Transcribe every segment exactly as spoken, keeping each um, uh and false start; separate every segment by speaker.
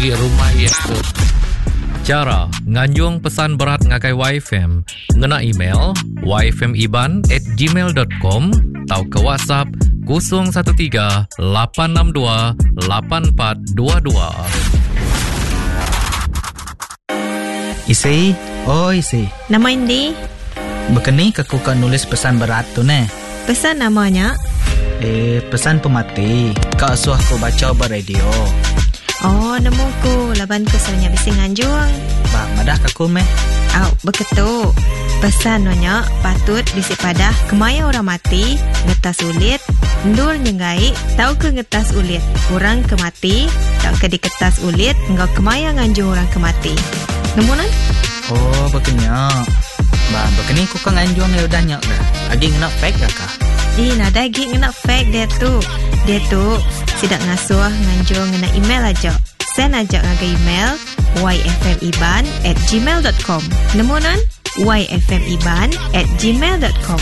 Speaker 1: di rumah itu. Cara nganjung pesan berat ngagai Y F M ngena email y f m iban at gmail dot com atau ke WhatsApp kosong satu tiga lapan enam dua lapan empat dua dua.
Speaker 2: Isi, oh isi.
Speaker 3: Nama Indi?
Speaker 2: Begini ke kuka nulis pesan berat tu ne.
Speaker 3: Pesan namanya?
Speaker 2: Eh, pesan pemati. Kak suah ko baca beradio.
Speaker 3: Oh, nemu ku. Laban ku soalnya bisa nganjung.
Speaker 2: Bah, madah kaku meh.
Speaker 3: Au, begitu. Pesan nanya patut bisi padah kemaya orang mati, ngetas ulit, ndur nyengai, tau ke ngetas ulit. Orang kemati, tau ke diketas ulit, engkau kemaya nganjung orang kemati. Nemu nan?
Speaker 2: Oh, begini. Bah, begini ku kan nganjung ya udah nyak dah. Agi ngena fake dah kah?
Speaker 3: Ih, nada lagi ngena fake dia tu. Dia tu sidak ngasuh nganjung ngena email aja. Send aja ngaga email y f m iban at gmail dot com. Nemu nan? y f m iban at gmail dot com.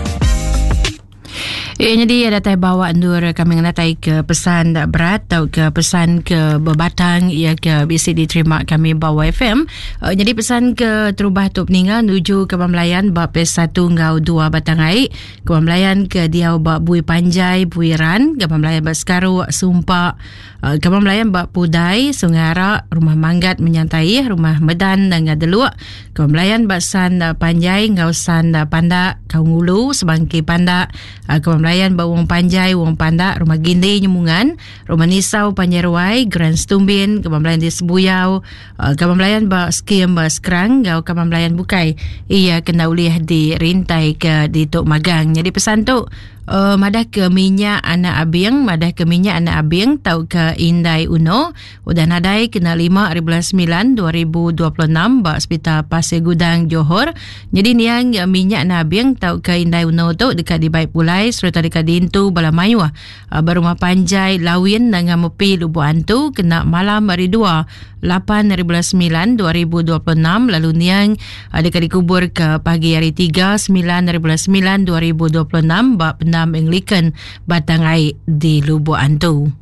Speaker 4: Eh, jadi ada tai bawa ndur kami ngatai ke pesan berat atau ke pesan ke bebatang ia ke bisa diterima kami bawa Y F M. Uh, jadi pesan ke terubah tu peningan nuju ke pemelayan bab satu ngau dua batangai, ke pemelayan ke diau bab bui panjai bui ran, ke pemelayan bab sekaru sumpa, uh, ke pemelayan bab pudai sungara rumah manggat menyantai rumah medan dan ngadeluk, ke pemelayan bab san panjai ngau san panda kau ngulu sebangki panda, uh, ke pemelayan bau wong panjai wong panda rumah ginde nyemungan rumah nisau panjeruai grand stumbin kepamelayan di sebuyau uh, kepamelayan ba skim ba skrang gau kepamelayan bukai ia kena uliah di rintai ke di tok magang. Jadi pesan tu Uh, madah ke minyak anak abing, madah ke minyak anak abing tau ke Indai Uno udah nadai kena lima hari bulan sembilan dua ribu dua puluh enam ba Hospital Pasir Gudang Johor. Jadi niang uh, minyak anak abing tau ke Indai Uno tu dekat di Baik Pulai serta dekat di Intu Balamayu uh, berumah panjai lawin dengan mepi Lubuk Antu kena malam hari dua lapan hari bulan sembilan dua ribu dua puluh enam lalu niang uh, dekat dikubur ke pagi hari tiga sembilan hari bulan sembilan dua ribu dua puluh enam ba Pendam Anglican Batangai di Lubuk Antu.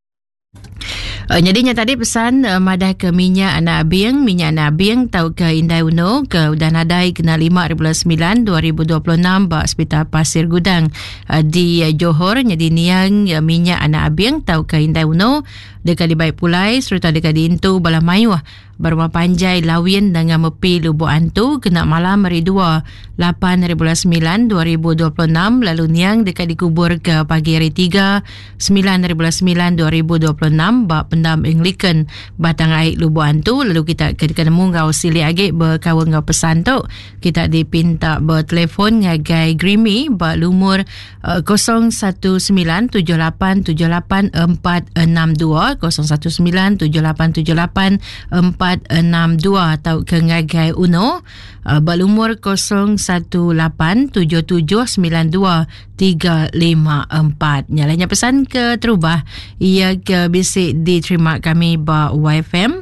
Speaker 4: Uh, jadinya tadi pesan uh, madah ke minyak anak abing, minyak anak abing tau ke Indai Uno ke udah nadai kena lima hari bulan sembilan dua ribu dua puluh enam ba Hospital Pasir Gudang uh, di uh, Johor. Jadi niang uh, minyak anak abing tau ke Indai Uno dekat di Baik Pulai serta dekat di Intu Balamayu berumah panjai lawin dengan mepi Lubuk Antu kena malam hari dua lapan hari bulan sembilan dua ribu dua puluh enam lalu niang dekat dikubur ke pagi hari tiga sembilan hari bulan sembilan dua ribu dua puluh enam ba Pendam Anglican Batangai Lubuk Antu. Lalu kita ketika nemu ngau sili agi berkawan ngau pesan tu kita dipinta bertelefon ngagai Grimy ba lumur uh, kosong satu sembilan tujuh lapan tujuh lapan empat enam dua kosong satu sembilan tujuh lapan tujuh lapan empat enam dua atau ke ngagai Uno uh, berumur kosong satu lapan tujuh tujuh sembilan dua tiga lima empat. Nyalanya pesan ke terubah ia ke bisik diterima kami ba Y F M.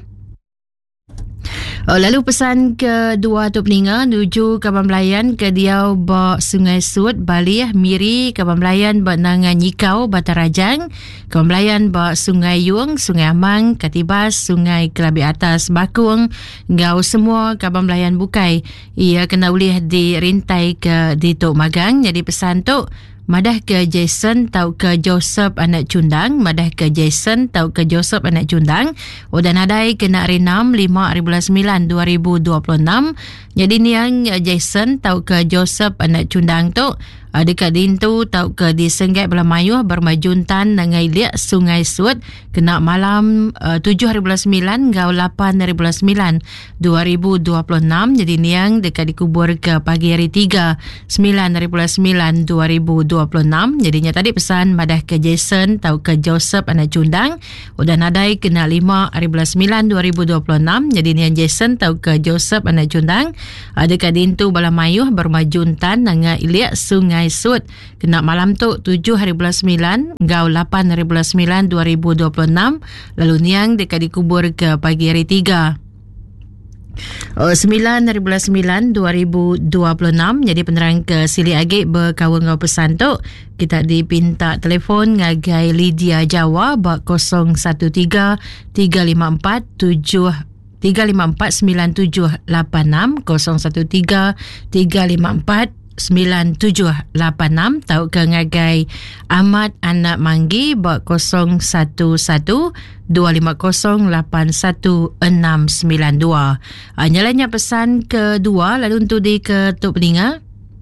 Speaker 4: Oh, lalu pesan kedua tu peninga nuju ke pemelayan ke diau ba Sungai Sud Bali Miri ke pemelayan ba Nangan Nyikau Batarajang ke pemelayan ba Sungai Yung Sungai Amang Katibas Sungai Kelabi Atas Bakung ngau semua ke pemelayan bukai ia kena ulih di rintai ke di Tok Magang. Jadi pesan tu madah ke Jason tau ke Joseph anak cundang, madah ke Jason tau ke Joseph anak cundang udah nadai kena renam lima hari bulan sembilan dua ribu dua puluh enam. Jadi ni yang Jason tau ke Joseph anak cundang tu uh, dekat Dintu tau ke di Senggat Belamayu bermajuntan dengan liak Sungai Sud kena malam uh, tujuh hari bulan sembilan ngau lapan hari bulan sembilan dua ribu dua puluh enam. Jadi ni yang dekat dikubur ke pagi hari tiga sembilan hari bulan sembilan dua ribu dua puluh enam. Jadinya tadi pesan madah ke Jason tau ke Joseph anak cundang udah nadai kena lima hari bulan sembilan dua ribu dua puluh enam. Jadi ni yang Jason tau ke Joseph anak cundang uh, dekat Dintu Balamayu bermajuntan dengan Iliak Sungai Sud kena malam tu tujuh hari bulan sembilan ngau lapan hari bulan sembilan dua ribu dua puluh enam. Lalu niang dekat dikubur ke pagi hari tiga Uh, sembilan bulan sembilan dua ribu dua puluh enam. Jadi penerang ke Sili Agik berkawal ngau pesan tu. Kita dipinta telefon ngagai Lydia Jawa bak kosong satu tiga tiga lima empat tujuh tiga lima empat sembilan tujuh lapan enam kosong satu tiga tiga lima empat sembilan tujuh lapan enam. Tahu ke ngagai Ahmad Anak Manggi bak kosong satu satu dua lima kosong lapan satu enam sembilan dua. Uh, nyalanya pesan kedua lalu untuk di ke Tok Peninga.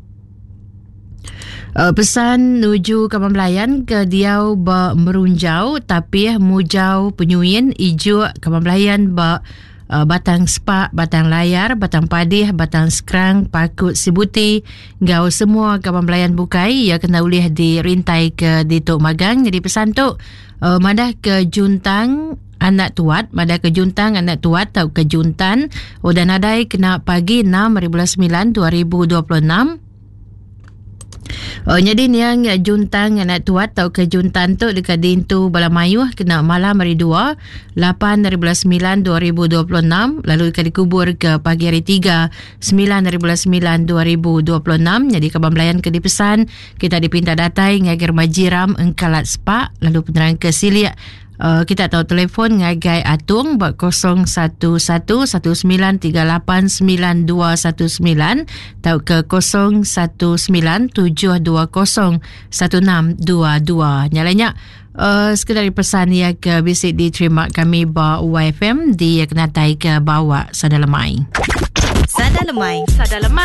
Speaker 4: Uh, pesan nuju Kampung Melayan ke Diau ba merunjau tapi mujau penyuin ijo Kampung Melayan ba uh, batang sepak, batang layar, batang padih, batang sekrang, pakut sibuti, gau semua Kampung Melayan bukai ya kena ulih dirintai ke di Tok Magang. Jadi pesan tu uh, madah ke Juntang Anak Tuat, madah ke Juntang Anak Tuat atau ke Juntan. Oh, dan adai kena pagi enam bulan sembilan dua ribu dua puluh enam. Oh, jadi ni yang Juntang Anak Tuat atau ke Juntan tu dekat Dintu Balamayuh kena malam hari dua lapan bulan sembilan dua ribu dua puluh enam. Lalu dekat dikubur ke pagi hari tiga sembilan bulan sembilan dua ribu dua puluh enam. Jadi Kampung Melayan ke dipesan kita dipinta datai ngagar Majiram Engkalat Sepak. Lalu penerang ke Silia Uh, kita tahu telefon ngagai Atung bak kosong satu satu satu sembilan tiga lapan sembilan dua satu sembilan tahu ke kosong satu sembilan tujuh dua kosong satu enam dua dua. Nyalanya uh, sekedar pesan ya ke bisik diterima kami ba Y F M di kenatai ke bawa Sada Lemai.
Speaker 3: Sada Lemai.
Speaker 4: Sada Lemai.